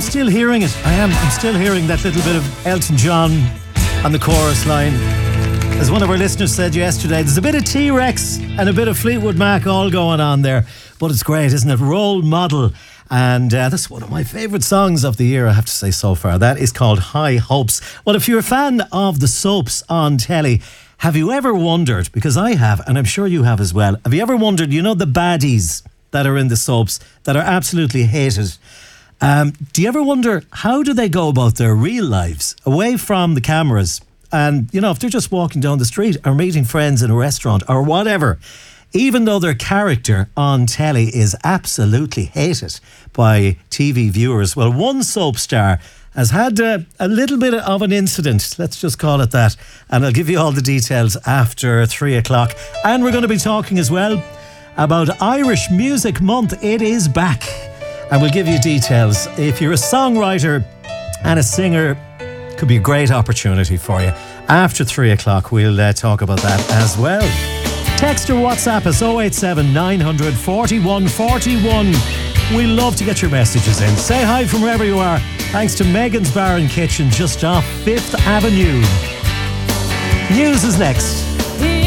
still hearing it. I'm still hearing that little bit of Elton John on the chorus line. As one of our listeners said yesterday, there's a bit of T-Rex and a bit of Fleetwood Mac all going on there. But it's great, isn't it? Role Model. And that's one of my favourite songs of the year, I have to say, so far. That is called High Hopes. Well, if you're a fan of the soaps on telly, have you ever wondered, because I have, and I'm sure you have as well, have you ever wondered, you know, the baddies that are in the soaps that are absolutely hated? Do you ever wonder, how do they go about their real lives away from the cameras? And, you know, if they're just walking down the street or meeting friends in a restaurant or whatever, even though their character on telly is absolutely hated by TV viewers, well, one soap star has had a little bit of an incident, let's just call it that, and I'll give you all the details after 3 o'clock. And we're going to be talking as well about Irish Music Month. It is back, and we'll give you details. If you're a songwriter and a singer, could be a great opportunity for you. After 3 o'clock, we'll talk about that as well. Text or WhatsApp us 087 900 41 41. We love to get your messages in. Say hi from wherever you are. Thanks to Megan's Bar and Kitchen just off 5th Avenue. News is next.